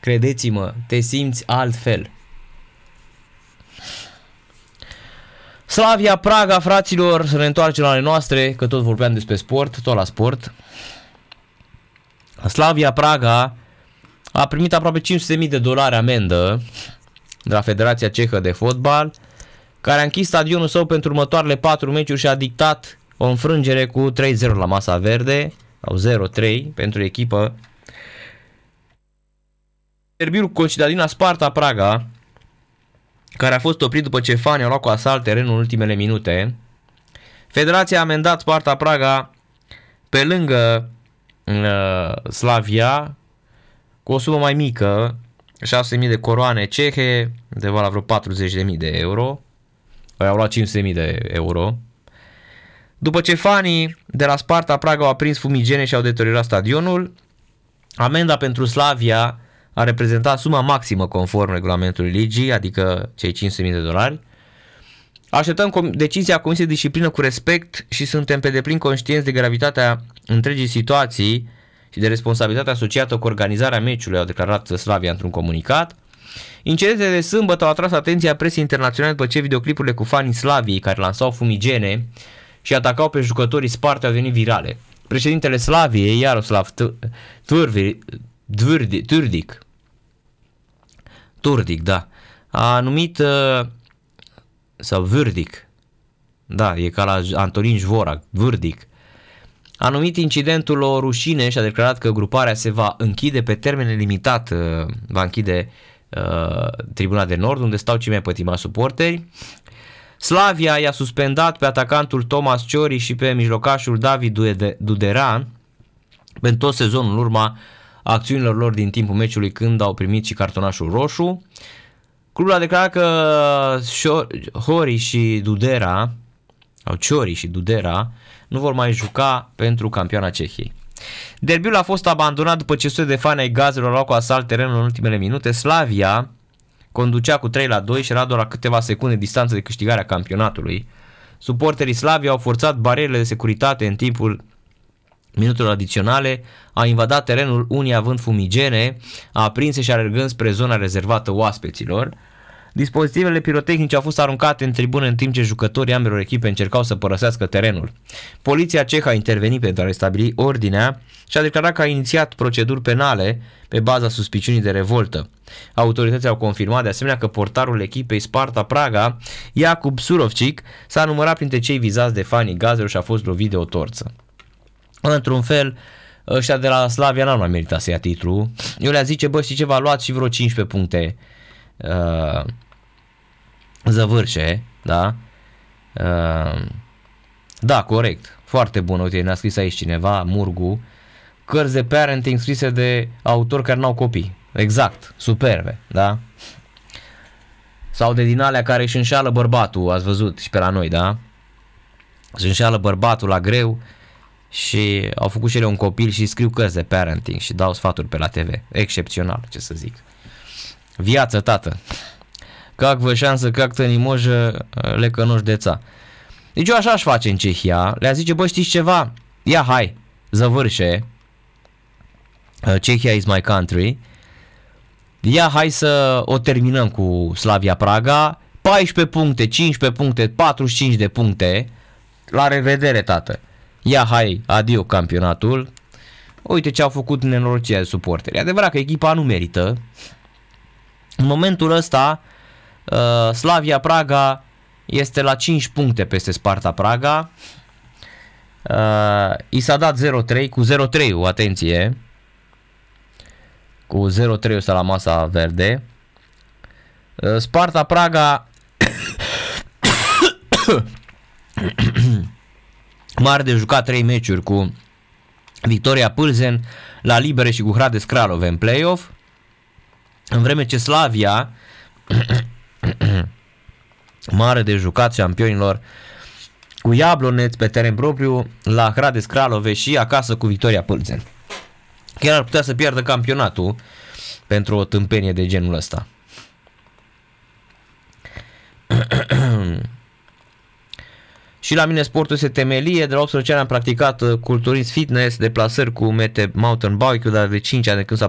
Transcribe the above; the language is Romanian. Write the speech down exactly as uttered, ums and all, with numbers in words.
credeți-mă, te simți altfel. Slavia Praga, fraților, să ne întoarcem la ale noastre, că tot vorbeam despre sport, tot la sport. Slavia Praga a primit aproape cinci sute de mii de dolari amendă de la Federația Cehă de Fotbal, care a închis stadionul său pentru următoarele patru meciuri și a dictat o înfrângere cu trei zero la masa verde, sau zero trei pentru echipă. Derbiul cu Concitadina Sparta Praga, care a fost oprit după ce fanii au luat cu asalt terenul în ultimele minute. Federația a amendat Sparta Praga pe lângă uh, Slavia cu o sumă mai mică, șase sute de mii de coroane cehe, undeva la vreo patruzeci de mii de euro. Au luat cinci sute de mii de euro. După ce fanii de la Sparta Praga au aprins fumigene și au deteriorat stadionul, amenda pentru Slavia a reprezentat suma maximă conform regulamentului ligii, adică cei cinci sute de mii de dolari. Așteptăm decizia Comisiei de Disciplină cu respect și suntem pe deplin conștienți de gravitatea întregii situații și de responsabilitatea asociată cu organizarea meciului, au declarat Slavia într-un comunicat. Incidentele de sâmbătă au atras atenția presei internaționale după ce videoclipurile cu fanii Slaviei care lansau fumigene și atacau pe jucătorii Sparta au devenit virale. Președintele Slaviei, Iaroslav Turdic, Turdic, da, a numit, sau Vârdic, da, e ca la Antonin Jvorac, Vârdic, a numit incidentul o rușine și a declarat că gruparea se va închide pe termen limitat, va închide uh, Tribuna de Nord, unde stau cei mai pătimați suporteri. Slavia i-a suspendat pe atacantul Thomas Ciori și pe mijlocașul David Dudera pentru tot sezonul în urma acțiunilor lor din timpul meciului, când au primit și cartonașul roșu. Clubul a declarat că Hori și Dudera, sau Ciori și Dudera, nu vor mai juca pentru campioana Cehiei. Derbiul a fost abandonat după ce sute de fani ai Gazelor au luat cu asalt terenul în ultimele minute. Slavia conducea cu trei la doi și era doar la câteva secunde distanță de câștigarea campionatului. Suporterii Slavia au forțat barierele de securitate în timpul minutelor adiționale, a invadat terenul, unii având fumigene, a aprinse și alergând spre zona rezervată oaspeților. Dispozitivele pirotehnice au fost aruncate în tribună în timp ce jucătorii ambelor echipe încercau să părăsească terenul. Poliția cehă a intervenit pentru a restabili ordinea și a declarat că a inițiat proceduri penale pe baza suspiciunii de revoltă. Autoritățile au confirmat de asemenea că portarul echipei Sparta Praga, Jakub Surovcic, s-a numărat printre cei vizați de fanii Gazelor și a fost lovit de o torță. Într-un fel, ăștia de la Slavia n-au mai meritat să ia titlul. Eu le-a zice, bă, știi ce, v-a luat și vreo cincisprezece puncte uh, zăvârșe, da? Uh, da, corect, foarte bun. Uite, ne-a scris aici cineva, Murgu, cărți de parenting scrise de autori care n-au copii. Exact, superbe, da? Sau de din alea care își înșeală bărbatul, ați văzut și pe la noi, da? Își înșeală bărbatul la greu și au făcut și ele un copil și scriu cărți de parenting și dau sfaturi pe la T V. Excepțional, ce să zic. Viață, tată. Cac vă șansă, cac-tă nimojă, le cănoși deța. Deci eu așa aș face în Cehia. Le-a zice, bă, știți ceva? Ia, hai, zăvârșe. Cehia is my country. Ia, hai să o terminăm cu Slavia Praga. paisprezece puncte, cincisprezece puncte, patruzeci și cinci de puncte. La revedere, tată. Ia, hai, adio campionatul. Uite ce au făcut nenorocirea de suporteri. E adevărat că echipa nu merită. În momentul ăsta, uh, Slavia Praga este la cinci puncte peste Sparta Praga. Uh, I s-a dat zero trei, cu zero trei, atenție. Cu zero trei ăsta la masa verde. Uh, Sparta Praga mare de jucat trei meciuri cu Victoria Plzen la libere și cu Hradec Kralove în play-off, în vreme ce Slavia mare de jucat campionilor cu Jablonec pe teren propriu la Hradec Kralove și acasă cu Victoria Plzen. Chiar ar putea să piardă campionatul pentru o tâmpenie de genul ăsta. Și la mine sportul este temelie. De la optsprezece ani am practicat culturism fitness, deplasări cu mete mountain bike, dar de cinci ani de când s-a